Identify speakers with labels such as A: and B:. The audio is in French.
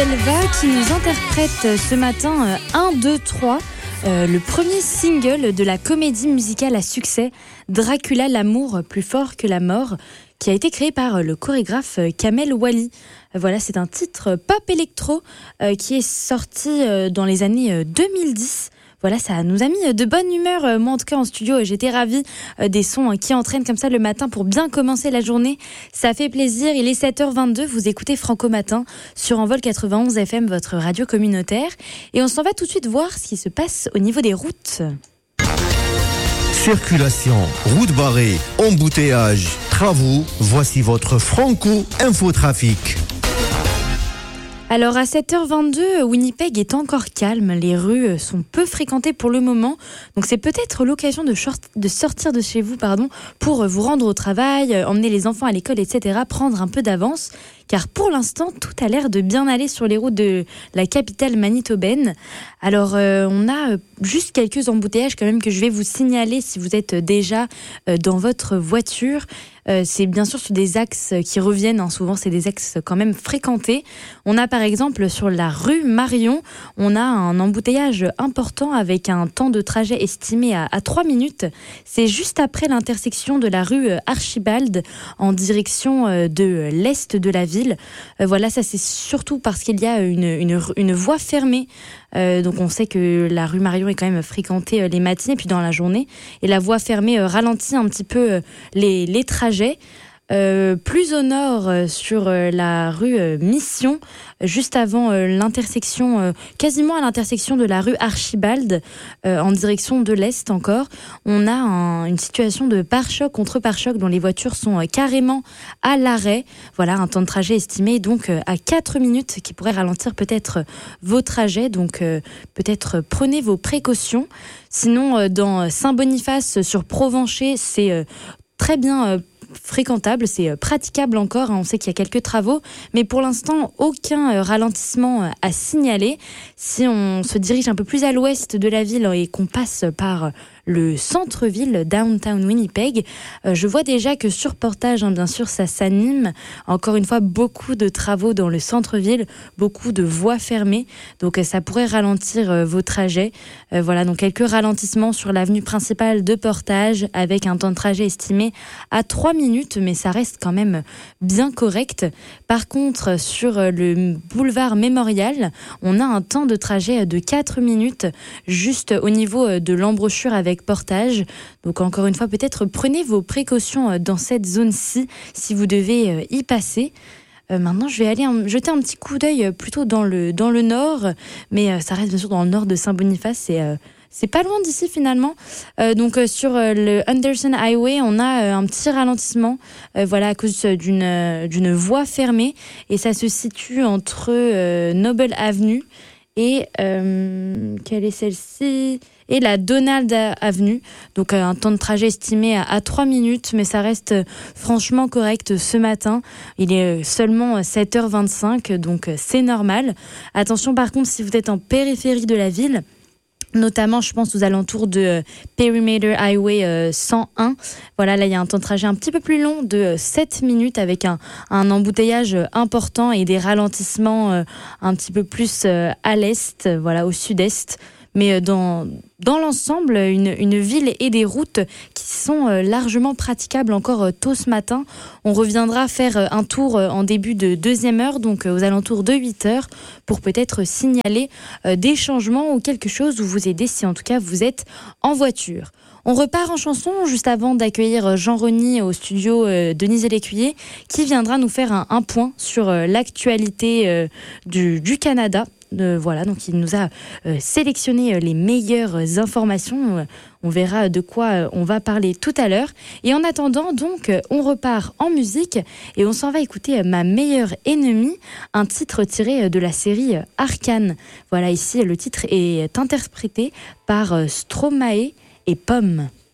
A: Elva qui nous interprète ce matin 1, 2, 3, le premier single de la comédie musicale à succès Dracula, l'amour plus fort que la mort, qui a été créé par le chorégraphe Kamel Wally. Voilà, c'est un titre pop électro qui est sorti dans les années 2010. Voilà, ça nous a mis de bonne humeur. Moi, en tout cas, en studio, j'étais ravie des sons qui entraînent comme ça le matin pour bien commencer la journée. Ça fait plaisir. Il est 7h22. Vous écoutez Franco Matin sur Envol 91 FM, votre radio communautaire. Et on s'en va tout de suite voir ce qui se passe au niveau des routes.
B: Circulation, route barrée, embouteillage, travaux. Voici votre Franco Infotrafic.
A: Alors à 7h22, Winnipeg est encore calme, les rues sont peu fréquentées pour le moment, donc c'est peut-être l'occasion de sortir de chez vous pour vous rendre au travail, emmener les enfants à l'école, etc., prendre un peu d'avance, car pour l'instant, tout a l'air de bien aller sur les routes de la capitale manitobaine. Alors on a juste quelques embouteillages quand même que je vais vous signaler si vous êtes déjà dans votre voiture. C'est bien sûr sur des axes qui reviennent, souvent c'est des axes quand même fréquentés. On a par exemple sur la rue Marion, on a un embouteillage important avec un temps de trajet estimé à 3 minutes. C'est juste après l'intersection de la rue Archibald en direction de l'est de la ville. Voilà, ça c'est surtout parce qu'il y a une voie fermée. Donc on sait que la rue Marion est quand même fréquentée les matinées puis dans la journée, et la voie fermée ralentit un petit peu les trajets. Plus au nord sur la rue Mission, juste avant l'intersection, quasiment à l'intersection de la rue Archibald, en direction de l'est encore, on a une situation de pare-choc contre pare-choc dont les voitures sont carrément à l'arrêt. Voilà, un temps de trajet estimé donc à 4 minutes qui pourrait ralentir peut-être vos trajets, donc peut-être prenez vos précautions. Sinon, dans Saint-Boniface sur Provencher, c'est très bien fréquentable, c'est praticable encore, on sait qu'il y a quelques travaux, mais pour l'instant aucun ralentissement à signaler. Si on se dirige un peu plus à l'ouest de la ville et qu'on passe par le centre-ville, downtown Winnipeg, je vois déjà que sur Portage, bien sûr, ça s'anime. Encore une fois, beaucoup de travaux dans le centre-ville, beaucoup de voies fermées, donc ça pourrait ralentir vos trajets. Voilà, donc quelques ralentissements sur l'avenue principale de Portage, avec un temps de trajet estimé à 3 minutes, mais ça reste quand même bien correct. Par contre, sur le boulevard Mémorial, on a un temps de trajet de 4 minutes, juste au niveau de l'embouchure avec Portage. Donc encore une fois, peut-être prenez vos précautions dans cette zone-ci si vous devez y passer. Maintenant, je vais aller jeter un petit coup d'œil plutôt dans le nord, mais ça reste bien sûr dans le nord de Saint-Boniface. C'est pas loin d'ici finalement. Donc sur le Anderson Highway, on a un petit ralentissement, voilà, à cause d'une voie fermée, et ça se situe entre Noble Avenue et quelle est celle-ci ? Et la Donald Avenue. Donc un temps de trajet estimé à 3 minutes, mais ça reste franchement correct ce matin. Il est seulement 7h25, donc c'est normal. Attention par contre, si vous êtes en périphérie de la ville, notamment je pense aux alentours de Perimeter Highway 101. Voilà, là il y a un temps de trajet un petit peu plus long de 7 minutes avec un embouteillage important et des ralentissements un petit peu plus à l'est, voilà, au sud-est. Mais dans l'ensemble, une ville et des routes qui sont largement praticables encore tôt ce matin. On reviendra faire un tour en début de deuxième heure, donc aux alentours de 8h, pour peut-être signaler des changements ou quelque chose, ou vous aider si en tout cas vous êtes en voiture. On repart en chanson juste avant d'accueillir Jean Rony au studio Denise et l'Écuyer, qui viendra nous faire un point sur l'actualité du Canada. Voilà, donc il nous a sélectionné les meilleures informations. On verra de quoi on va parler tout à l'heure. Et en attendant, donc, on repart en musique et on s'en va écouter Ma meilleure ennemie, un titre tiré de la série Arcane. Voilà, ici, le titre est interprété par Stromae et Pomme.